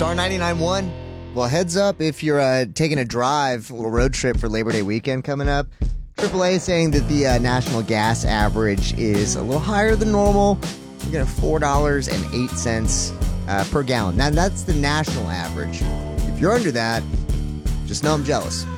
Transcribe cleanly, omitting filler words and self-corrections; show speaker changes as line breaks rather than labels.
Star 99.1. Well, heads up if you're taking a drive, a little road trip for Labor Day weekend coming up. AAA is saying that the national gas average is a little higher than normal. You're going to $4.08 per gallon. Now, that's the national average. If you're under that, just know I'm jealous.